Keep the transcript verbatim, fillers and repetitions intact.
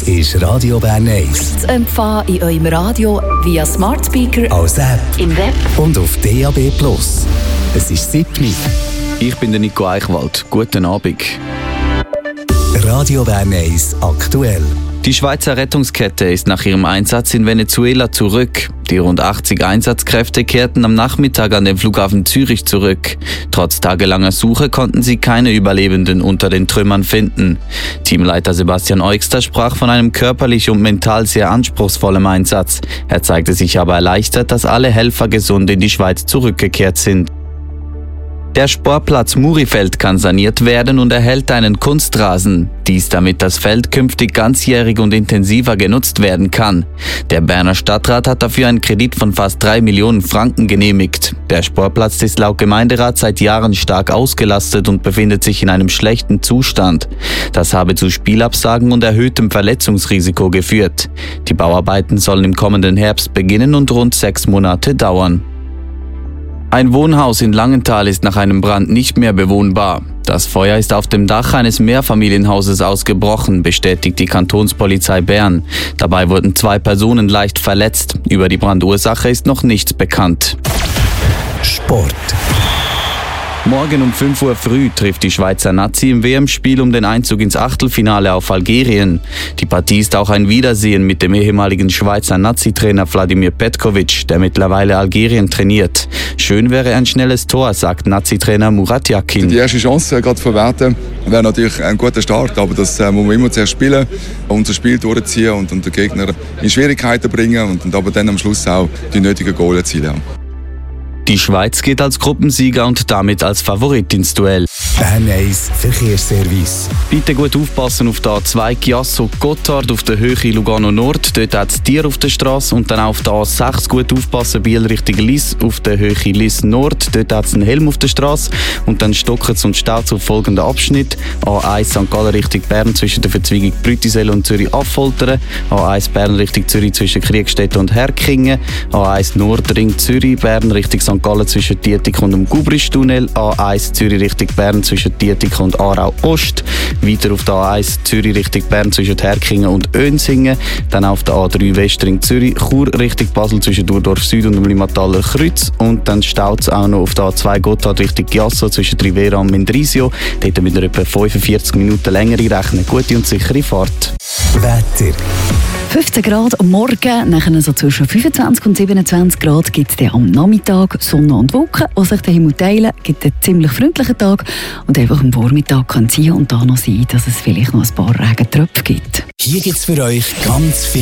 ist Radio Bern eins. Zu empfangen in eurem Radio via Smart Speaker, als App im Web und auf D A B Plus. Es ist siebni. Ich bin der Nico Eichwald. Guten Abend. Radio Bern eins aktuell. Die Schweizer Rettungskette ist nach ihrem Einsatz in Venezuela zurück. Die rund achtzig Einsatzkräfte kehrten am Nachmittag an den Flughafen Zürich zurück. Trotz tagelanger Suche konnten sie keine Überlebenden unter den Trümmern finden. Teamleiter Sebastian Eugster sprach von einem körperlich und mental sehr anspruchsvollen Einsatz. Er zeigte sich aber erleichtert, dass alle Helfer gesund in die Schweiz zurückgekehrt sind. Der Sportplatz Murifeld kann saniert werden und erhält einen Kunstrasen. Dies, damit das Feld künftig ganzjährig und intensiver genutzt werden kann. Der Berner Stadtrat hat dafür einen Kredit von fast drei Millionen Franken genehmigt. Der Sportplatz ist laut Gemeinderat seit Jahren stark ausgelastet und befindet sich in einem schlechten Zustand. Das habe zu Spielabsagen und erhöhtem Verletzungsrisiko geführt. Die Bauarbeiten sollen im kommenden Herbst beginnen und rund sechs Monate dauern. Ein Wohnhaus in Langenthal ist nach einem Brand nicht mehr bewohnbar. Das Feuer ist auf dem Dach eines Mehrfamilienhauses ausgebrochen, bestätigt die Kantonspolizei Bern. Dabei wurden zwei Personen leicht verletzt. Über die Brandursache ist noch nichts bekannt. Sport. Morgen um fünf Uhr früh trifft die Schweizer Nazi im W M-Spiel um den Einzug ins Achtelfinale auf Algerien. Die Partie ist auch ein Wiedersehen mit dem ehemaligen Schweizer Nazi-Trainer Vladimir Petkovic, der mittlerweile Algerien trainiert. Schön wäre ein schnelles Tor, sagt Nazi-Trainer Murat Yakin. Die erste Chance gerade verwerten wäre natürlich ein guter Start, aber das äh, muss man immer zuerst spielen, unser Spiel durchziehen und, und den Gegner in Schwierigkeiten bringen und, und aber dann am Schluss auch die nötigen Goal erzielen. Die Schweiz geht als Gruppensieger und damit als Favorit ins Duell. Bern eins Verkehrsservice. Bitte gut aufpassen auf der A zwei Chiasso Gotthard auf der Höhe Lugano Nord. Dort hat es Tier auf der Straße. Und dann auf der A sechs gut aufpassen, Biel Richtung Liss auf der Höhe Liss Nord. Dort hat es einen Helm auf der Straße. Und dann stocken es und staut auf folgenden Abschnitt. A eins Sankt Gallen Richtung Bern zwischen der Verzweigung Brütisel und Zürich-Affoltern. A eins Bern Richtung Zürich zwischen Kriegstetten und Herkingen. A eins Nordring Zürich Bern Richtung Sankt Gallen zwischen Dietik und dem Gubristunnel. A eins Zürich Richtung Bern zwischen Dietik und Aarau Ost. Weiter auf der A eins Zürich Richtung Bern zwischen Herkingen und Önsingen. Dann auf der A drei Westring Zürich Chur Richtung Basel zwischen Durdorf Süd und dem Limataler Kreuz. Und dann staut es auch noch auf der A zwei Gotthard Richtung Chiasso zwischen Rivera und Mendrisio. Dort mit einer etwa fünfundvierzig Minuten längere rechnen. Gute und sichere Fahrt. Wetter. fünfzehn Grad am Morgen, nachher so zwischen fünfundzwanzig und siebenundzwanzig Grad gibt es dann am Nachmittag Sonne und Wolken, die sich den Himmel teilen. Es gibt einen ziemlich freundlichen Tag und einfach am Vormittag kann es hier und da noch sein, dass es vielleicht noch ein paar Regentröpfe gibt. Hier gibt es für euch ganz viel